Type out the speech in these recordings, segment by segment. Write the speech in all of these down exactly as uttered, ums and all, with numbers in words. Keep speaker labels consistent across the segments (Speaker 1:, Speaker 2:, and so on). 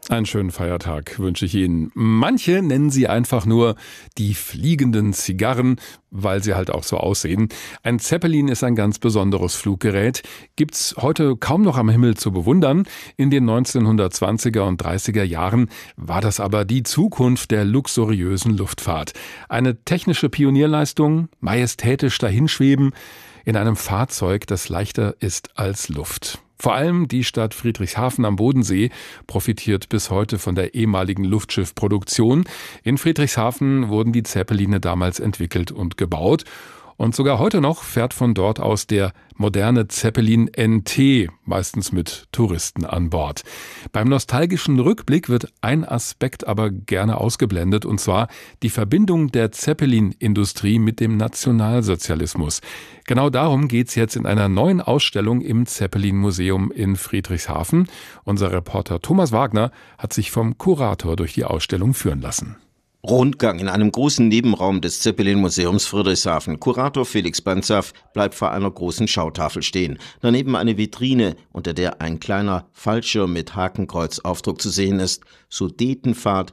Speaker 1: Einen schönen Feiertag wünsche ich Ihnen. Manche nennen sie einfach nur die fliegenden Zigarren, weil sie halt auch so aussehen. Ein Zeppelin ist ein ganz besonderes Fluggerät. Gibt's heute kaum noch am Himmel zu bewundern. In den neunzehnhundertzwanziger und dreißiger Jahren war das aber die Zukunft der luxuriösen Luftfahrt. Eine technische Pionierleistung, majestätisch dahinschweben in einem Fahrzeug, das leichter ist als Luft. Vor allem die Stadt Friedrichshafen am Bodensee profitiert bis heute von der ehemaligen Luftschiffproduktion. In Friedrichshafen wurden die Zeppeline damals entwickelt und gebaut. Und sogar heute noch fährt von dort aus der moderne Zeppelin N T, meistens mit Touristen an Bord. Beim nostalgischen Rückblick wird ein Aspekt aber gerne ausgeblendet, und zwar die Verbindung der Zeppelin-Industrie mit dem Nationalsozialismus. Genau darum geht's jetzt in einer neuen Ausstellung im Zeppelin-Museum in Friedrichshafen. Unser Reporter Thomas Wagner hat sich vom Kurator durch die Ausstellung führen lassen.
Speaker 2: Rundgang in einem großen Nebenraum des Zeppelin-Museums Friedrichshafen. Kurator Felix Banzaf bleibt vor einer großen Schautafel stehen. Daneben eine Vitrine, unter der ein kleiner Fallschirm mit Hakenkreuzaufdruck zu sehen ist. Sudetenfahrt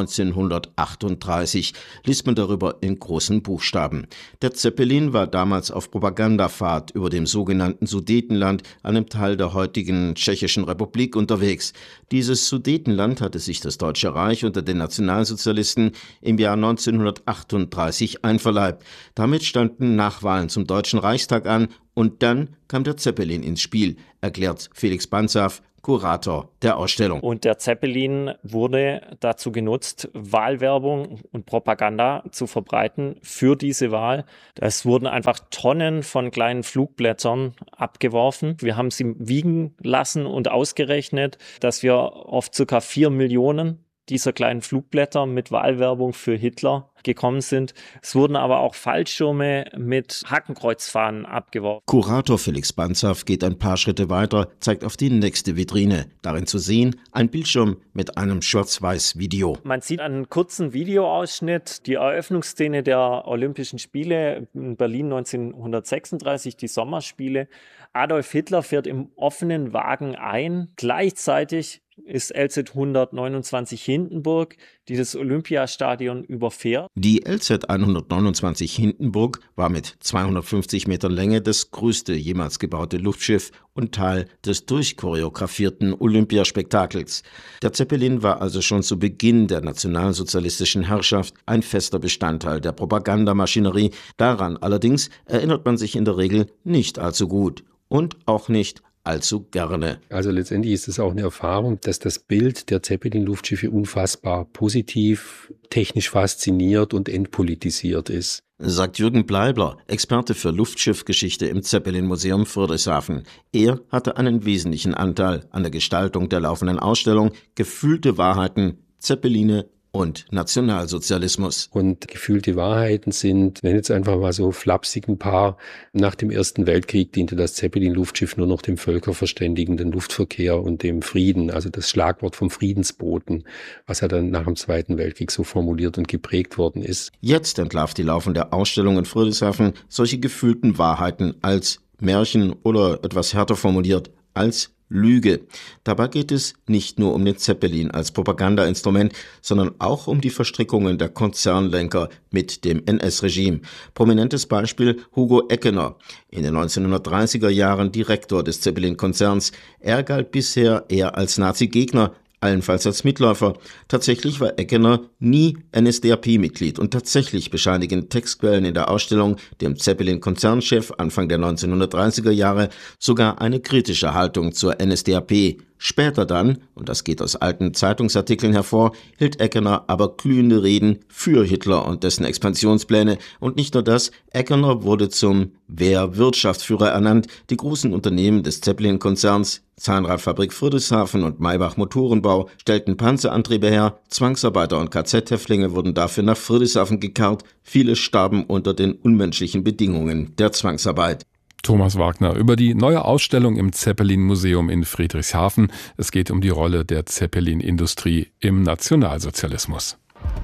Speaker 2: neunzehnhundertachtunddreißig, liest man darüber in großen Buchstaben. Der Zeppelin war damals auf Propagandafahrt über dem sogenannten Sudetenland, einem Teil der heutigen Tschechischen Republik, unterwegs. Dieses Sudetenland hatte sich das Deutsche Reich unter den Nationalsozialisten im Jahr neunzehnhundertachtunddreißig einverleibt. Damit standen Nachwahlen zum Deutschen Reichstag an und dann kam der Zeppelin ins Spiel, erklärt Felix Banzaf, Kurator der Ausstellung.
Speaker 3: Und der Zeppelin wurde dazu genutzt, Wahlwerbung und Propaganda zu verbreiten für diese Wahl. Es wurden einfach Tonnen von kleinen Flugblättern abgeworfen. Wir haben sie wiegen lassen und ausgerechnet, dass wir auf ca. vier Millionen dieser kleinen Flugblätter mit Wahlwerbung für Hitler gekommen sind. Es wurden aber auch Fallschirme mit Hakenkreuzfahnen abgeworfen.
Speaker 2: Kurator Felix Banzaf geht ein paar Schritte weiter, zeigt auf die nächste Vitrine. Darin zu sehen ein Bildschirm mit einem Schwarz-Weiß-Video.
Speaker 3: Man sieht einen kurzen Videoausschnitt, die Eröffnungsszene der Olympischen Spiele in Berlin neunzehnhundertsechsunddreißig, die Sommerspiele. Adolf Hitler fährt im offenen Wagen ein. Gleichzeitig ist L Z hundertneunundzwanzig Hindenburg, die das Olympiastadion überfährt.
Speaker 2: Die L Z hundertneunundzwanzig Hindenburg war mit zweihundertfünfzig Metern Länge das größte jemals gebaute Luftschiff und Teil des durchchoreografierten Olympiaspektakels. Der Zeppelin war also schon zu Beginn der nationalsozialistischen Herrschaft ein fester Bestandteil der Propagandamaschinerie. Daran allerdings erinnert man sich in der Regel nicht allzu gut und auch nicht allzu gerne.
Speaker 4: Also letztendlich ist es auch eine Erfahrung, dass das Bild der Zeppelin-Luftschiffe unfassbar positiv, technisch fasziniert und entpolitisiert ist.
Speaker 2: Sagt Jürgen Bleibler, Experte für Luftschiffgeschichte im Zeppelin-Museum Friedrichshafen. Er hatte einen wesentlichen Anteil an der Gestaltung der laufenden Ausstellung Gefühlte Wahrheiten, Zeppeline und Nationalsozialismus.
Speaker 4: Und gefühlte Wahrheiten sind, wenn jetzt einfach mal so flapsig ein paar, nach dem Ersten Weltkrieg diente das Zeppelin-Luftschiff nur noch dem völkerverständigenden Luftverkehr und dem Frieden, also das Schlagwort vom Friedensboten, was ja dann nach dem Zweiten Weltkrieg so formuliert und geprägt worden ist.
Speaker 2: Jetzt entlarvt die laufende Ausstellung in Friedrichshafen solche gefühlten Wahrheiten als Märchen oder etwas härter formuliert als Lüge. Dabei geht es nicht nur um den Zeppelin als Propagandainstrument, sondern auch um die Verstrickungen der Konzernlenker mit dem N S-Regime. Prominentes Beispiel Hugo Eckener, in den neunzehnhundertdreißiger Jahren Direktor des Zeppelin-Konzerns. Er galt bisher eher als Nazi-Gegner, allenfalls als Mitläufer. Tatsächlich war Eckener nie N S D A P-Mitglied und tatsächlich bescheinigen Textquellen in der Ausstellung dem Zeppelin-Konzernchef Anfang der neunzehnhundertdreißiger Jahre sogar eine kritische Haltung zur N S D A P. Später dann, und das geht aus alten Zeitungsartikeln hervor, hielt Eckener aber glühende Reden für Hitler und dessen Expansionspläne. Und nicht nur das, Eckener wurde zum Wehrwirtschaftsführer ernannt. Die großen Unternehmen des Zeppelin-Konzerns, Zahnradfabrik Friedrichshafen und Maybach Motorenbau, stellten Panzerantriebe her, Zwangsarbeiter und K Z-Häftlinge wurden dafür nach Friedrichshafen gekarrt. Viele starben unter den unmenschlichen Bedingungen der Zwangsarbeit.
Speaker 1: Thomas Wagner über die neue Ausstellung im Zeppelin-Museum in Friedrichshafen. Es geht um die Rolle der Zeppelin-Industrie im Nationalsozialismus.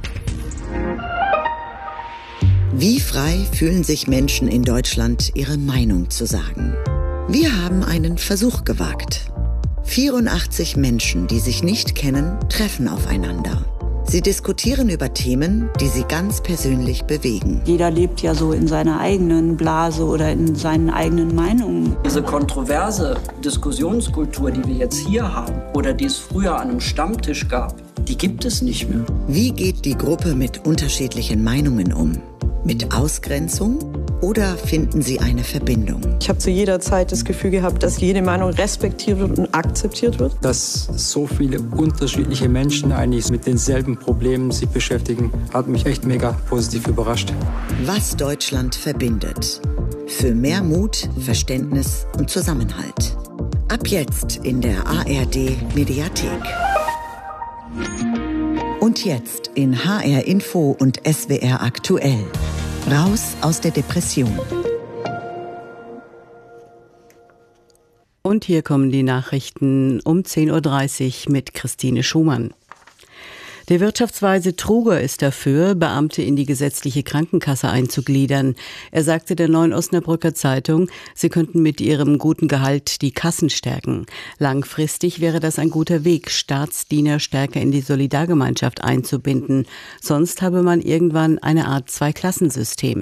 Speaker 5: Wie frei fühlen sich Menschen in Deutschland, ihre Meinung zu sagen? Wir haben einen Versuch gewagt. vierundachtzig Menschen, die sich nicht kennen, treffen aufeinander. Sie diskutieren über Themen, die sie ganz persönlich bewegen.
Speaker 6: Jeder lebt ja so in seiner eigenen Blase oder in seinen eigenen Meinungen.
Speaker 7: Diese kontroverse Diskussionskultur, die wir jetzt hier haben oder die es früher an einem Stammtisch gab, die gibt es nicht mehr.
Speaker 5: Wie geht die Gruppe mit unterschiedlichen Meinungen um? Mit Ausgrenzung oder finden sie eine Verbindung?
Speaker 8: Ich habe zu jeder Zeit das Gefühl gehabt, dass jede Meinung respektiert wird und akzeptiert wird.
Speaker 9: Dass so viele unterschiedliche Menschen eigentlich mit denselben Problemen sich beschäftigen, hat mich echt mega positiv überrascht.
Speaker 5: Was Deutschland verbindet. Für mehr Mut, Verständnis und Zusammenhalt. Ab jetzt in der A R D Mediathek. Und jetzt in H R Info und S W R aktuell. Raus aus der Depression.
Speaker 10: Und hier kommen die Nachrichten um zehn Uhr dreißig mit Christine Schumann. Der Wirtschaftsweise Truger ist dafür, Beamte in die gesetzliche Krankenkasse einzugliedern. Er sagte der Neuen Osnabrücker Zeitung, sie könnten mit ihrem guten Gehalt die Kassen stärken. Langfristig wäre das ein guter Weg, Staatsdiener stärker in die Solidargemeinschaft einzubinden. Sonst habe man irgendwann eine Art Zweiklassensystem.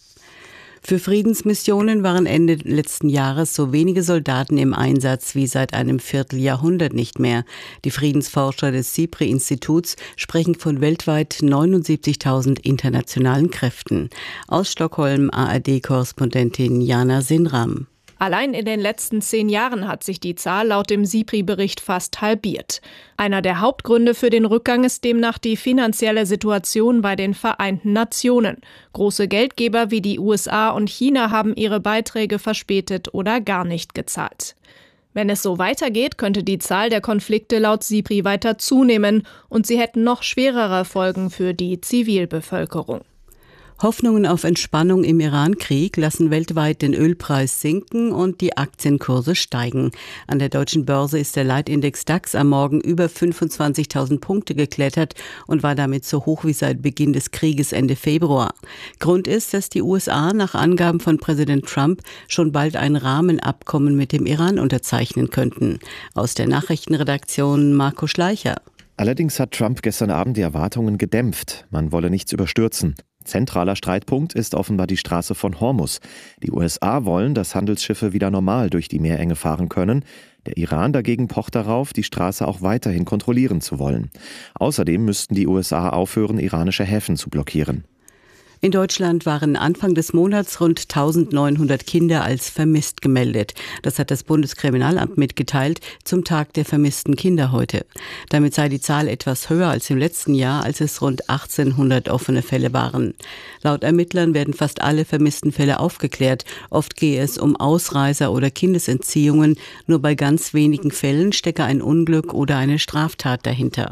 Speaker 10: Für Friedensmissionen waren Ende letzten Jahres so wenige Soldaten im Einsatz wie seit einem Vierteljahrhundert nicht mehr. Die Friedensforscher des SIPRI-Instituts sprechen von weltweit neunundsiebzigtausend internationalen Kräften. Aus Stockholm A R D-Korrespondentin Jana Sinram.
Speaker 11: Allein in den letzten zehn Jahren hat sich die Zahl laut dem SIPRI-Bericht fast halbiert. Einer der Hauptgründe für den Rückgang ist demnach die finanzielle Situation bei den Vereinten Nationen. Große Geldgeber wie die U S A und China haben ihre Beiträge verspätet oder gar nicht gezahlt. Wenn es so weitergeht, könnte die Zahl der Konflikte laut SIPRI weiter zunehmen und sie hätten noch schwerere Folgen für die Zivilbevölkerung.
Speaker 10: Hoffnungen auf Entspannung im Iran-Krieg lassen weltweit den Ölpreis sinken und die Aktienkurse steigen. An der deutschen Börse ist der Leitindex DAX am Morgen über fünfundzwanzigtausend Punkte geklettert und war damit so hoch wie seit Beginn des Krieges Ende Februar. Grund ist, dass die U S A nach Angaben von Präsident Trump schon bald ein Rahmenabkommen mit dem Iran unterzeichnen könnten. Aus der Nachrichtenredaktion Marco Schleicher.
Speaker 12: Allerdings hat Trump gestern Abend die Erwartungen gedämpft. Man wolle nichts überstürzen. Zentraler Streitpunkt ist offenbar die Straße von Hormuz. Die U S A wollen, dass Handelsschiffe wieder normal durch die Meerenge fahren können. Der Iran dagegen pocht darauf, die Straße auch weiterhin kontrollieren zu wollen. Außerdem müssten die U S A aufhören, iranische Häfen zu blockieren.
Speaker 10: In Deutschland waren Anfang des Monats rund eintausendneunhundert Kinder als vermisst gemeldet. Das hat das Bundeskriminalamt mitgeteilt zum Tag der vermissten Kinder heute. Damit sei die Zahl etwas höher als im letzten Jahr, als es rund achtzehnhundert offene Fälle waren. Laut Ermittlern werden fast alle vermissten Fälle aufgeklärt. Oft gehe es um Ausreißer oder Kindesentziehungen. Nur bei ganz wenigen Fällen stecke ein Unglück oder eine Straftat dahinter.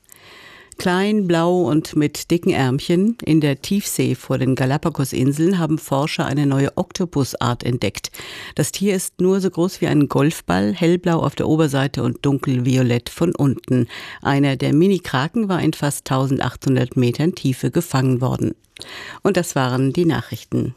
Speaker 10: Klein, blau und mit dicken Ärmchen, in der Tiefsee vor den Galapagos-Inseln haben Forscher eine neue Oktopusart entdeckt. Das Tier ist nur so groß wie ein Golfball, hellblau auf der Oberseite und dunkelviolett von unten. Einer der Mini-Kraken war in fast eintausendachthundert Metern Tiefe gefangen worden. Und das waren die Nachrichten.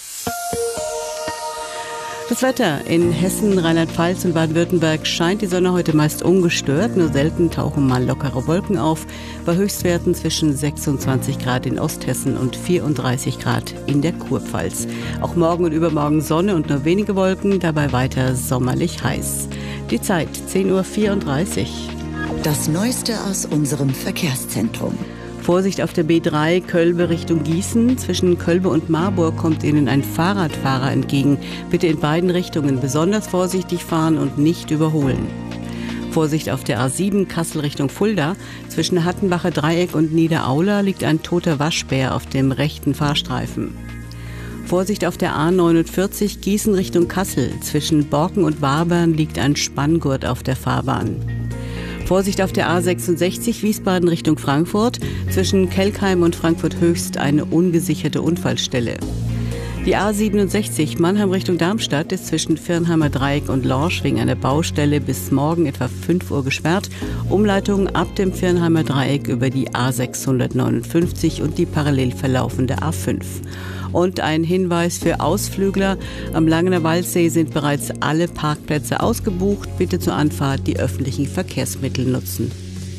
Speaker 10: Das Wetter in Hessen, Rheinland-Pfalz und Baden-Württemberg scheint die Sonne heute meist ungestört. Nur selten tauchen mal lockere Wolken auf. Bei Höchstwerten zwischen sechsundzwanzig Grad in Osthessen und vierunddreißig Grad in der Kurpfalz. Auch morgen und übermorgen Sonne und nur wenige Wolken, dabei weiter sommerlich heiß. Die Zeit zehn Uhr vierunddreißig.
Speaker 5: Das Neueste aus unserem Verkehrszentrum.
Speaker 10: Vorsicht auf der B drei, Kölbe Richtung Gießen. Zwischen Kölbe und Marburg kommt Ihnen ein Fahrradfahrer entgegen. Bitte in beiden Richtungen besonders vorsichtig fahren und nicht überholen. Vorsicht auf der A sieben, Kassel Richtung Fulda. Zwischen Hattenbacher Dreieck und Niederaula liegt ein toter Waschbär auf dem rechten Fahrstreifen. Vorsicht auf der A neunundvierzig, Gießen Richtung Kassel. Zwischen Borken und Wabern liegt ein Spanngurt auf der Fahrbahn. Vorsicht auf der A sechsundsechzig, Wiesbaden Richtung Frankfurt. Zwischen Kelkheim und Frankfurt Höchst eine ungesicherte Unfallstelle. Die A siebenundsechzig, Mannheim Richtung Darmstadt, ist zwischen Firnheimer Dreieck und Lorsch wegen einer Baustelle bis morgen etwa fünf Uhr gesperrt. Umleitung ab dem Firnheimer Dreieck über die A sechshundertneunundfünfzig und die parallel verlaufende A fünf. Und ein Hinweis für Ausflügler. Am Langener Waldsee sind bereits alle Parkplätze ausgebucht. Bitte zur Anfahrt die öffentlichen Verkehrsmittel nutzen.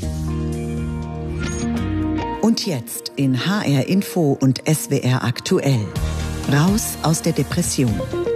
Speaker 5: Und jetzt in H R Info und S W R aktuell. Raus aus der Depression.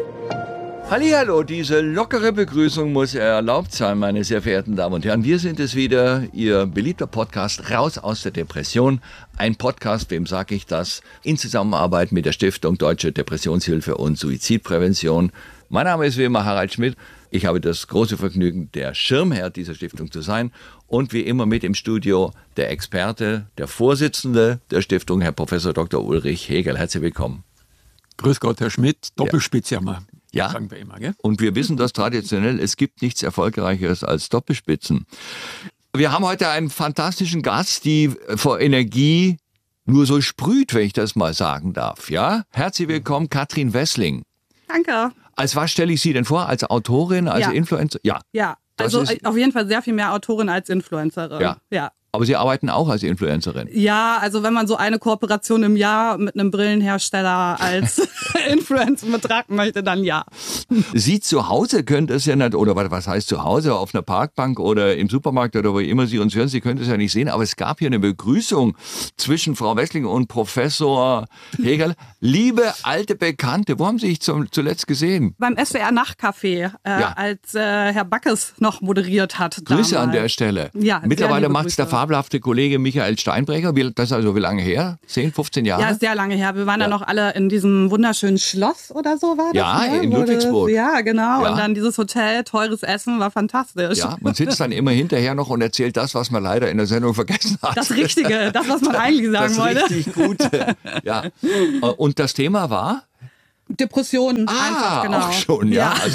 Speaker 13: Hallihallo, diese lockere Begrüßung muss erlaubt sein, meine sehr verehrten Damen und Herren. Wir sind es wieder, Ihr beliebter Podcast Raus aus der Depression. Ein Podcast, wem sage ich das, in Zusammenarbeit mit der Stiftung Deutsche Depressionshilfe und Suizidprävention. Mein Name ist wie immer Harald Schmidt. Ich habe das große Vergnügen, der Schirmherr dieser Stiftung zu sein. Und wie immer mit im Studio der Experte, der Vorsitzende der Stiftung, Herr Professor Doktor Ulrich Hegel. Herzlich willkommen.
Speaker 14: Grüß Gott, Herr Schmidt. Doppelspitze haben wir.
Speaker 13: Ja,
Speaker 14: sagen wir immer, gell?
Speaker 13: Und wir wissen das traditionell, es gibt nichts Erfolgreicheres als Doppelspitzen. Wir haben heute einen fantastischen Gast, die vor Energie nur so sprüht, wenn ich das mal sagen darf. Ja, herzlich willkommen, Katrin Wessling.
Speaker 15: Danke.
Speaker 13: Als was stelle ich Sie denn vor? Als Autorin, als
Speaker 15: ja.
Speaker 13: Influencer? Ja.
Speaker 15: Ja, also auf jeden Fall sehr viel mehr Autorin als Influencerin.
Speaker 13: Ja.
Speaker 15: ja.
Speaker 13: Aber Sie arbeiten auch als Influencerin.
Speaker 15: Ja, also wenn man so eine Kooperation im Jahr mit einem Brillenhersteller als Influencer betrachten möchte, dann ja.
Speaker 13: Sie zu Hause können es ja nicht, oder was heißt zu Hause, auf einer Parkbank oder im Supermarkt oder wo immer Sie uns hören, Sie können es ja nicht sehen, aber es gab hier eine Begrüßung zwischen Frau Wessling und Professor Hegel. Liebe alte Bekannte, wo haben Sie sich zum, zuletzt gesehen?
Speaker 15: Beim S W R Nachtcafé, äh, ja. als äh, Herr Backes noch moderiert hat.
Speaker 13: Grüße
Speaker 15: damals.
Speaker 13: an der Stelle.
Speaker 15: Ja,
Speaker 13: mittlerweile macht es der fabelhafte Kollege Michael Steinbrecher. Das ist also wie lange her? zehn, fünfzehn Jahre?
Speaker 15: Ja, sehr lange her. Wir waren
Speaker 13: ja.
Speaker 15: da noch alle in diesem wunderschönen Schloss oder so war das.
Speaker 13: Ja,
Speaker 15: ne?
Speaker 13: in Ludwigsburg.
Speaker 15: Das, ja, genau.
Speaker 13: Ja.
Speaker 15: Und dann dieses Hotel, teures Essen, war fantastisch.
Speaker 13: Ja, man sitzt dann immer hinterher noch und erzählt das, was man leider in der Sendung vergessen hat.
Speaker 15: Das Richtige, das, was man eigentlich sagen
Speaker 13: das
Speaker 15: wollte.
Speaker 13: Das richtig Gute. Ja. Und das Thema war?
Speaker 15: Depressionen
Speaker 13: ah,
Speaker 15: einfach, genau.
Speaker 13: Auch schon, ja.
Speaker 15: ja.
Speaker 13: Also,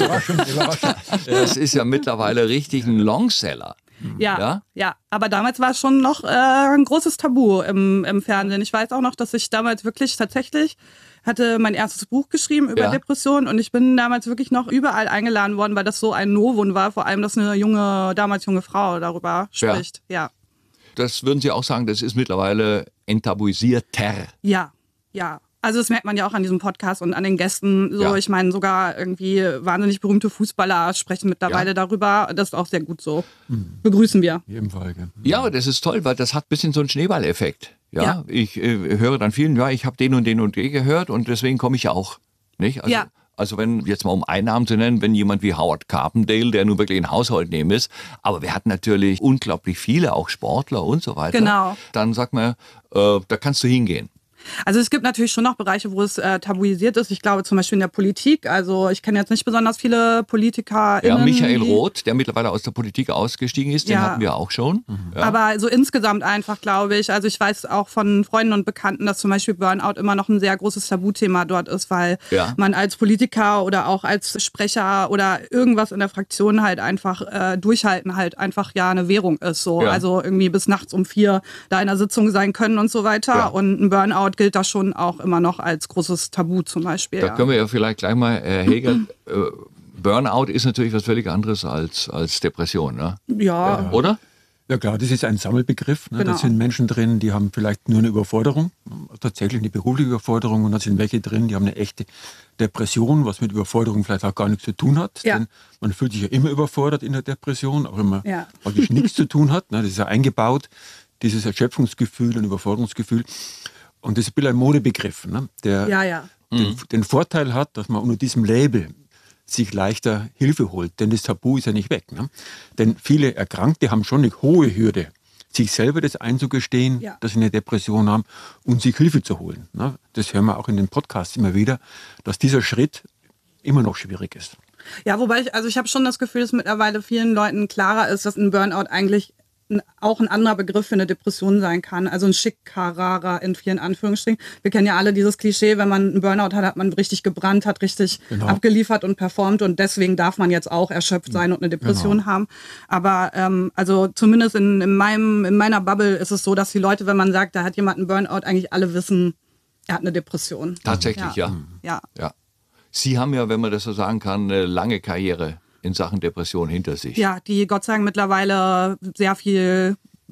Speaker 13: das ist ja mittlerweile richtig ein Longseller.
Speaker 15: Ja, ja, ja, aber damals war es schon noch äh, ein großes Tabu im, im Fernsehen. Ich weiß auch noch, dass ich damals wirklich tatsächlich hatte mein erstes Buch geschrieben über ja. Depressionen und ich bin damals wirklich noch überall eingeladen worden, weil das so ein Novum war, vor allem, dass eine junge, damals junge Frau darüber spricht. Ja. ja.
Speaker 13: Das würden Sie auch sagen, das ist mittlerweile enttabuisierter.
Speaker 15: Ja, ja. Also das merkt man ja auch an diesem Podcast und an den Gästen. So, ja. Ich meine, sogar irgendwie wahnsinnig berühmte Fußballer sprechen mittlerweile ja. darüber. Das ist auch sehr gut so. Mhm. Begrüßen wir.
Speaker 14: Jeden Fall, gell?
Speaker 13: Ja, aber das ist toll, weil das hat ein bisschen so einen Schneeballeffekt. Ja, ja. Ich äh, höre dann vielen, ja, ich habe den und den und den gehört und deswegen komme ich ja auch. Nicht? Also,
Speaker 15: ja.
Speaker 13: Also wenn, jetzt mal um einen Namen zu nennen, wenn jemand wie Howard Carpendale, der nun wirklich ein Household Name ist, aber wir hatten natürlich unglaublich viele, auch Sportler und so weiter.
Speaker 15: Genau.
Speaker 13: Dann sagt man, äh, da kannst du hingehen.
Speaker 15: Also es gibt natürlich schon noch Bereiche, wo es äh, tabuisiert ist. Ich glaube zum Beispiel in der Politik. Also ich kenne jetzt nicht besonders viele Politiker.
Speaker 13: Ja, Michael Roth, der mittlerweile aus der Politik ausgestiegen ist, den
Speaker 15: ja.
Speaker 13: hatten wir auch schon.
Speaker 15: Mhm.
Speaker 13: Ja.
Speaker 15: Aber so insgesamt einfach, glaube ich. Also ich weiß auch von Freunden und Bekannten, dass zum Beispiel Burnout immer noch ein sehr großes Tabuthema dort ist, weil
Speaker 13: ja.
Speaker 15: man als Politiker oder auch als Sprecher oder irgendwas in der Fraktion halt einfach äh, durchhalten halt einfach ja eine Währung ist. So.
Speaker 13: Ja.
Speaker 15: Also irgendwie bis nachts um vier da in der Sitzung sein können und so weiter.
Speaker 13: Ja.
Speaker 15: Und ein Burnout gilt da schon auch immer noch als großes Tabu zum Beispiel.
Speaker 13: Da
Speaker 15: ja.
Speaker 13: können wir ja vielleicht gleich mal, Herr Hegel, äh, Burnout ist natürlich was völlig anderes als, als Depression, ne?
Speaker 15: Ja.
Speaker 13: ja. Oder?
Speaker 14: Ja klar, das ist ein Sammelbegriff. Ne?
Speaker 15: Genau.
Speaker 14: Da sind Menschen drin, die haben vielleicht nur eine Überforderung, tatsächlich eine berufliche Überforderung, und da sind welche drin, die haben eine echte Depression, was mit Überforderung vielleicht auch gar nichts zu tun hat.
Speaker 15: Ja.
Speaker 14: Denn man fühlt sich ja immer überfordert in der Depression, auch wenn man
Speaker 15: ja.
Speaker 14: praktisch nichts zu tun hat. Ne? Das ist ja eingebaut, dieses Erschöpfungsgefühl und Überforderungsgefühl. Und das ist ein bisschen ein Modebegriff, ne? der
Speaker 15: ja, ja.
Speaker 14: Den, den Vorteil hat, dass man unter diesem Label sich leichter Hilfe holt. Denn das Tabu ist ja nicht weg. Ne? Denn viele Erkrankte haben schon eine hohe Hürde, sich selber das einzugestehen,
Speaker 15: ja.
Speaker 14: dass sie eine Depression haben und sich Hilfe zu holen. Ne? Das hören wir auch in den Podcasts immer wieder, dass dieser Schritt immer noch schwierig ist.
Speaker 15: Ja, wobei ich, also ich habe schon das Gefühl, dass mittlerweile vielen Leuten klarer ist, dass ein Burnout eigentlich auch ein anderer Begriff für eine Depression sein kann, also ein schickerer in vielen Anführungsstrichen. Wir kennen ja alle dieses Klischee, wenn man einen Burnout hat, hat man richtig gebrannt, hat richtig genau. abgeliefert und performt und deswegen darf man jetzt auch erschöpft sein und eine Depression genau. haben. Aber ähm, also zumindest in, in, meinem, in meiner Bubble ist es so, dass die Leute, wenn man sagt, da hat jemand einen Burnout, eigentlich alle wissen, er hat eine Depression.
Speaker 13: Tatsächlich, ja.
Speaker 15: Ja.
Speaker 13: ja. ja. Sie haben ja, wenn man das so sagen kann, eine lange Karriere in Sachen Depression hinter sich.
Speaker 15: Ja, die Gott sei Dank mittlerweile sehr viel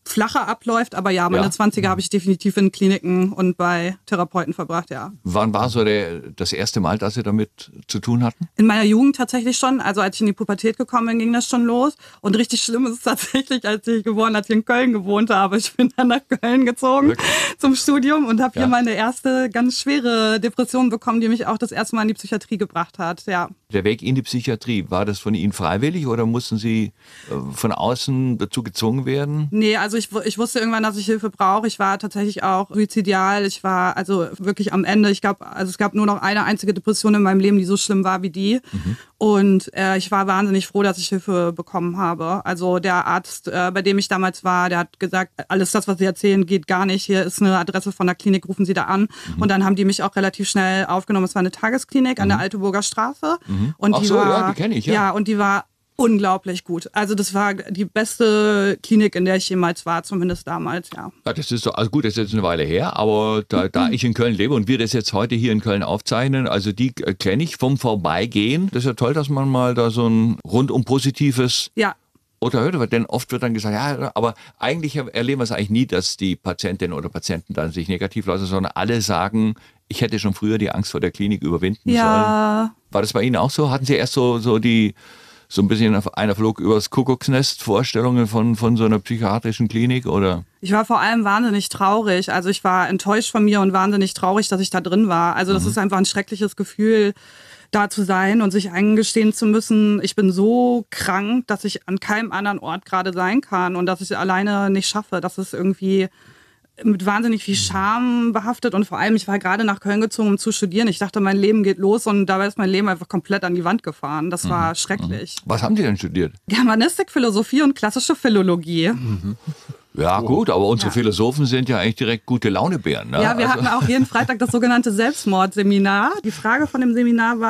Speaker 15: flacher abläuft. Aber ja, meine ja. zwanziger habe ich definitiv in Kliniken und bei Therapeuten verbracht, ja.
Speaker 13: Wann war so der, das erste Mal, dass Sie damit zu tun hatten?
Speaker 15: In meiner Jugend tatsächlich schon. Also als ich in die Pubertät gekommen bin, ging das schon los. Und richtig schlimm ist es tatsächlich, als ich geworden, als ich in Köln gewohnt habe. Ich bin dann nach Köln gezogen Wirklich? zum Studium und habe ja. hier meine erste ganz schwere Depression bekommen, die mich auch das erste Mal in die Psychiatrie gebracht hat. Ja.
Speaker 13: Der Weg in die Psychiatrie, war das von Ihnen freiwillig oder mussten Sie äh, von außen dazu gezwungen werden?
Speaker 15: Nee, also ich, ich wusste irgendwann, dass ich Hilfe brauche. Ich war tatsächlich auch suizidial. Ich war also wirklich am Ende. Ich glaube, also es gab nur noch eine einzige Depression in meinem Leben, die so schlimm war wie die. Mhm. Und äh, ich war wahnsinnig froh, dass ich Hilfe bekommen habe. Also der Arzt, äh, bei dem ich damals war, der hat gesagt, alles das, was Sie erzählen, geht gar nicht. Hier ist eine Adresse von der Klinik, rufen Sie da an. Mhm. Und dann haben die mich auch relativ schnell aufgenommen. Es war eine Tagesklinik mhm. an der Alteburger Straße.
Speaker 13: Mhm.
Speaker 15: Und
Speaker 13: Ach
Speaker 15: die
Speaker 13: so,
Speaker 15: war,
Speaker 13: ja, die kenne ich, ja.
Speaker 15: Ja, und die war unglaublich gut. Also das war die beste Klinik, in der ich jemals war, zumindest damals, ja.
Speaker 13: Ja, das ist so, also gut, das ist jetzt eine Weile her, aber da, mhm. da ich in Köln lebe und wir das jetzt heute hier in Köln aufzeichnen, also die kenne ich vom Vorbeigehen. Das ist ja toll, dass man mal da so ein rundum positives
Speaker 15: ja.
Speaker 13: oder hört, denn oft wird dann gesagt, ja, aber eigentlich erleben wir es eigentlich nie, dass die Patientinnen oder Patienten dann sich negativ lassen, sondern alle sagen, ich hätte schon früher die Angst vor der Klinik überwinden
Speaker 15: ja.
Speaker 13: sollen. War das bei Ihnen auch so? Hatten Sie erst so, so die, so ein bisschen auf einer Flug übers Kuckucksnest Vorstellungen von, von so einer psychiatrischen Klinik, oder?
Speaker 15: Ich war vor allem wahnsinnig traurig. Also ich war enttäuscht von mir und wahnsinnig traurig, dass ich da drin war. Also das mhm. ist einfach ein schreckliches Gefühl, da zu sein und sich eingestehen zu müssen, ich bin so krank, dass ich an keinem anderen Ort gerade sein kann und dass ich es alleine nicht schaffe. Das ist irgendwie mit wahnsinnig viel Scham behaftet und vor allem, ich war gerade nach Köln gezogen, um zu studieren. Ich dachte, mein Leben geht los und dabei ist mein Leben einfach komplett an die Wand gefahren. Das war mhm. schrecklich.
Speaker 13: Was haben Sie denn studiert?
Speaker 15: Germanistik, Philosophie und klassische Philologie.
Speaker 13: Mhm. Ja gut, aber unsere ja. Philosophen sind ja eigentlich direkt gute Launebären. Ne?
Speaker 15: Ja, wir also. hatten auch jeden Freitag das sogenannte Selbstmordseminar. Die Frage von dem Seminar war,